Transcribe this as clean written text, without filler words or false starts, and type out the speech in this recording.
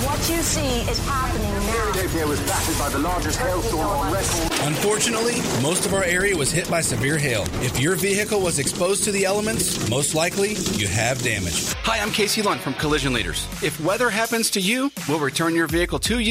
What you see is happening now. Philadelphia was battered by the largest hailstorm on record. Unfortunately, most of our area was hit by severe hail. If your vehicle was exposed to the elements, most likely you have damage. Hi, I'm Casey Lunt from Collision Leaders. If weather happens to you, we'll return your vehicle to you